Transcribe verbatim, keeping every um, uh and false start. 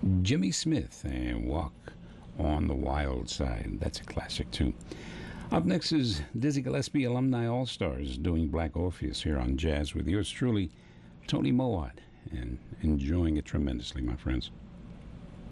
Jimmy Smith and Walk on the Wild Side. That's a classic, too. Up next is Dizzy Gillespie Alumni All-Stars doing Black Orpheus here on Jazz with yours truly, Tony Mowat, and enjoying it tremendously, my friends.